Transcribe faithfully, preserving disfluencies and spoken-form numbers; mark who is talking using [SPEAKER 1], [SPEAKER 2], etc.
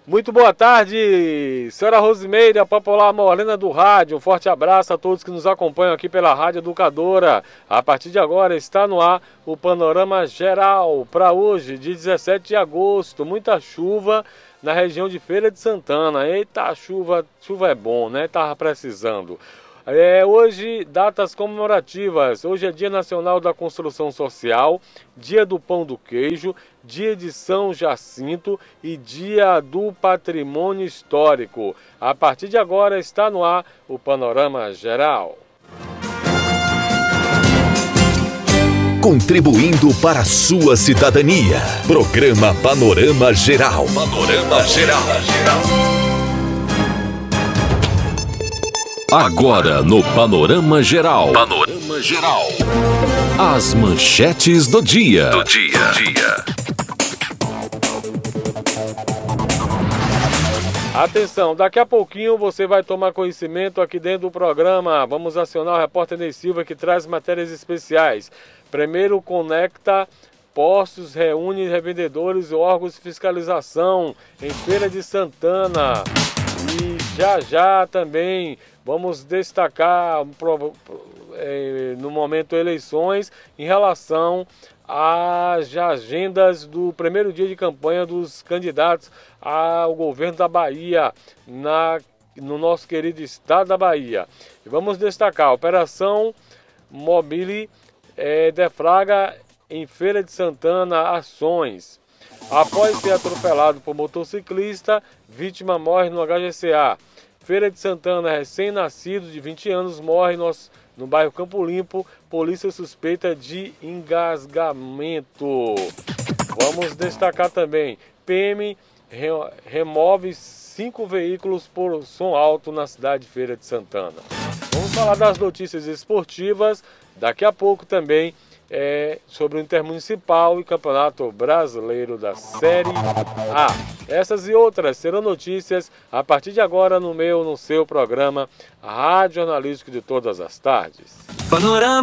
[SPEAKER 1] Muito boa tarde, senhora Rosimeira, a popular morena do rádio. Um forte abraço a todos que nos acompanham aqui pela Rádio Educadora. A partir de agora está no ar o panorama geral para hoje, de dezessete de agosto. Muita chuva na região de Feira de Santana. Eita, chuva, chuva é bom, né? Tava precisando. É, hoje, datas comemorativas. Hoje é Dia Nacional da Construção Social, Dia do Pão do Queijo, Dia de São Jacinto e Dia do Patrimônio Histórico. A partir de agora está no ar o Panorama Geral.
[SPEAKER 2] Contribuindo para a sua cidadania. Programa Panorama Geral. Panorama Geral. Agora no Panorama Geral. Panorama Geral. As manchetes do dia. Do dia. dia.
[SPEAKER 1] Atenção, daqui a pouquinho você vai tomar conhecimento aqui dentro do programa. Vamos acionar o repórter Ney Silva, que traz matérias especiais. Primeiro, Conecta Postos reúne revendedores e órgãos de fiscalização em Feira de Santana. E já já também vamos destacar no momento eleições em relação às agendas do primeiro dia de campanha dos candidatos ao governo da Bahia, na, no nosso querido estado da Bahia. E vamos destacar a Operação Mobile é, deflagra em Feira de Santana ações. Após ser atropelado por motociclista, vítima morre no H G C A. Feira de Santana, recém-nascido de vinte anos, morre no, no bairro Campo Limpo. Polícia suspeita de engasgamento. Vamos destacar também, P M re, remove cinco veículos por som alto na cidade de Feira de Santana. Vamos falar das notícias esportivas, daqui a pouco também. É, sobre o Intermunicipal e Campeonato Brasileiro da Série A. Essas e outras serão notícias a partir de agora no meu, no seu programa Rádio Jornalístico de todas as tardes.
[SPEAKER 3] Panorama.